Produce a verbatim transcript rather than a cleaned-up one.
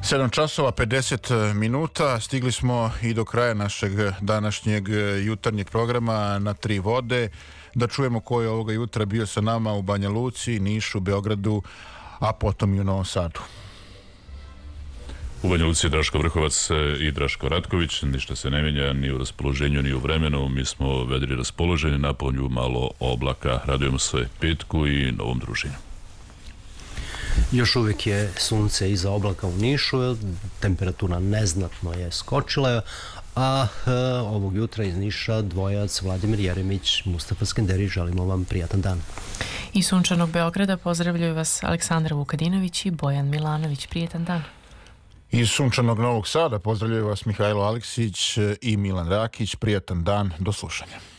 sedam časova pedeset minuta, stigli smo i do kraja našeg današnjeg jutarnjeg programa Na tri vode. Da čujemo ko je ovoga jutra bio sa nama u Banja Luci, Nišu, Beogradu, a potom i u Novom Sadu. U Banja Luci je Draško Vrhovac i Draško Ratković. Ništa se ne mijenja ni u raspoloženju ni u vremenu. Mi smo vedri raspoloženi, na polju malo oblaka. Radujemo se petku i novom druženju. Još uvijek je sunce iza oblaka u Nišu, temperatura neznatno je skočila, a e, ovog jutra iz Niša dvojac Vladimir Jeremić, Mustafa Skenderi, želimo vam prijatan dan. Iz sunčanog Beograda pozdravljaju vas Aleksandar Vukadinović i Bojan Milanović. Prijatan dan. Iz sunčanog Novog Sada pozdravljaju vas Mihajlo Aleksić i Milan Rakić. Prijatan dan, do slušanja.